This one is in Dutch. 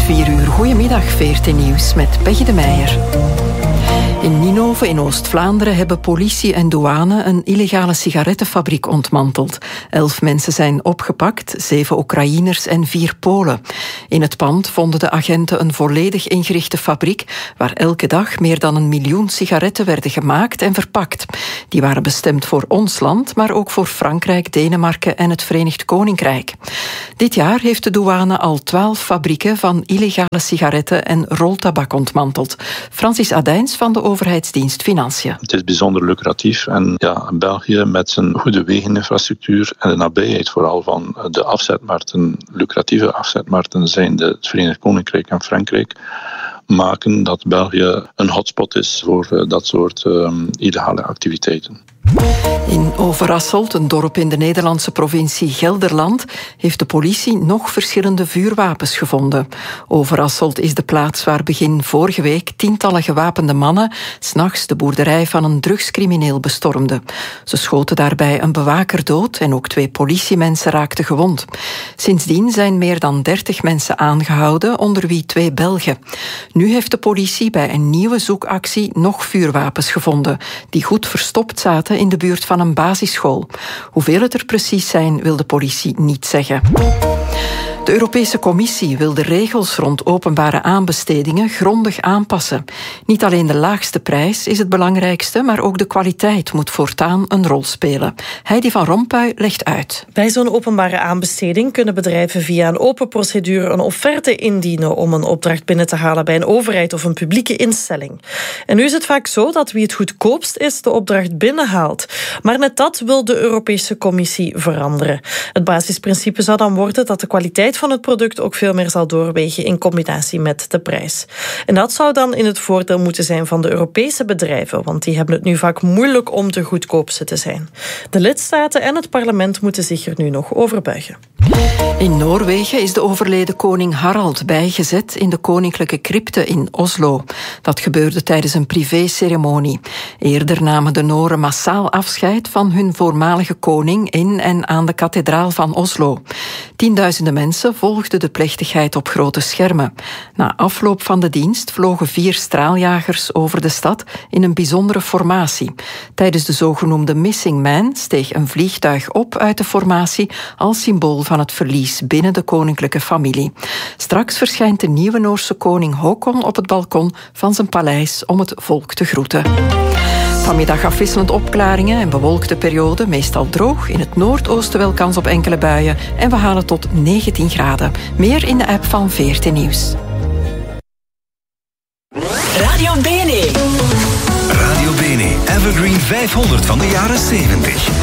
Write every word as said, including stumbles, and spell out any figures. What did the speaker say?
vier uur. Goedemiddag, V R T Nieuws met Peggy de Meijer. In Ninove in Oost-Vlaanderen hebben politie en douane een illegale sigarettenfabriek ontmanteld. Elf mensen zijn opgepakt, zeven Oekraïners en vier Polen. In het pand vonden de agenten een volledig ingerichte fabriek waar elke dag meer dan een miljoen sigaretten werden gemaakt en verpakt. Die waren bestemd voor ons land, maar ook voor Frankrijk, Denemarken en het Verenigd Koninkrijk. Dit jaar heeft de douane al twaalf fabrieken van illegale sigaretten en roltabak ontmanteld. Francis Adijns van de overheidsdienst Financiën. Het is bijzonder lucratief en ja, België met zijn goede wegeninfrastructuur en de nabijheid vooral van de afzetmarkten, lucratieve afzetmarkten zijn de het Verenigd Koninkrijk en Frankrijk, maken dat België een hotspot is voor uh, dat soort uh, illegale activiteiten. In Overasselt, een dorp in de Nederlandse provincie Gelderland, heeft de politie nog verschillende vuurwapens gevonden. Overasselt is de plaats waar begin vorige week tientallen gewapende mannen 's nachts de boerderij van een drugscrimineel bestormden. Ze schoten daarbij een bewaker dood en ook twee politiemensen raakten gewond. Sindsdien zijn meer dan dertig mensen aangehouden, onder wie twee Belgen. Nu heeft de politie bij een nieuwe zoekactie nog vuurwapens gevonden, die goed verstopt zaten in de buurt van een basisschool. Hoeveel het er precies zijn, wil de politie niet zeggen. De Europese Commissie wil de regels rond openbare aanbestedingen grondig aanpassen. Niet alleen de laagste prijs is het belangrijkste, maar ook de kwaliteit moet voortaan een rol spelen. Heidi van Rompuy legt uit. Bij zo'n openbare aanbesteding kunnen bedrijven via een open procedure een offerte indienen om een opdracht binnen te halen bij een overheid of een publieke instelling. En nu is het vaak zo dat wie het goedkoopst is de opdracht binnenhaalt. Maar net dat wil de Europese Commissie veranderen. Het basisprincipe zou dan worden dat de kwaliteit van het product ook veel meer zal doorwegen in combinatie met de prijs. En dat zou dan in het voordeel moeten zijn van de Europese bedrijven, want die hebben het nu vaak moeilijk om de goedkoopste te zijn. De lidstaten en het parlement moeten zich er nu nog over buigen. In Noorwegen is de overleden koning Harald bijgezet in de koninklijke crypte in Oslo. Dat gebeurde tijdens een privéceremonie. Eerder namen de Noren massaal afscheid van hun voormalige koning in en aan de kathedraal van Oslo. Tienduizenden mensen volgden de plechtigheid op grote schermen. Na afloop van de dienst vlogen vier straaljagers over de stad in een bijzondere formatie. Tijdens de zogenoemde Missing Man steeg een vliegtuig op uit de formatie als symbool van het verlies binnen de koninklijke familie. Straks verschijnt de nieuwe Noorse koning Håkon op het balkon van zijn paleis om het volk te groeten. Vanmiddag afwisselend opklaringen en bewolkte perioden, meestal droog. In het noordoosten wel kans op enkele buien. En we halen tot negentien graden. Meer in de app van V R T Nieuws. Radio B N E. Radio B N E Evergreen vijfhonderd van de jaren zeventig.